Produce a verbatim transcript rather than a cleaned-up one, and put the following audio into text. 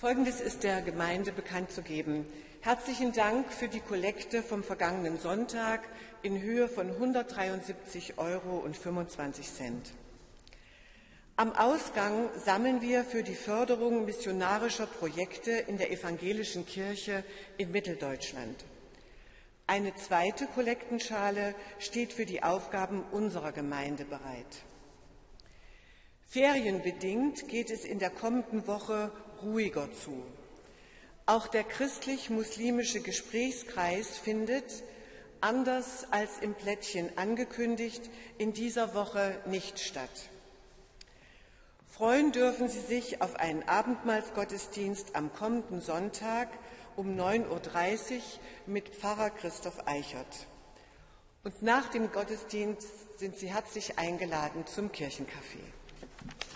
Folgendes ist der Gemeinde bekannt zu geben. Herzlichen Dank für die Kollekte vom vergangenen Sonntag in Höhe von hundertdreiundsiebzig Euro und fünfundzwanzig Cent. Am Ausgang sammeln wir für die Förderung missionarischer Projekte in der evangelischen Kirche in Mitteldeutschland. Eine zweite Kollektenschale steht für die Aufgaben unserer Gemeinde bereit. Ferienbedingt geht es in der kommenden Woche ruhiger zu. Auch der christlich-muslimische Gesprächskreis findet, anders als im Plättchen angekündigt, in dieser Woche nicht statt. Freuen dürfen Sie sich auf einen Abendmahlsgottesdienst am kommenden Sonntag um neun Uhr dreißig mit Pfarrer Christoph Eichert. Und nach dem Gottesdienst sind Sie herzlich eingeladen zum Kirchencafé.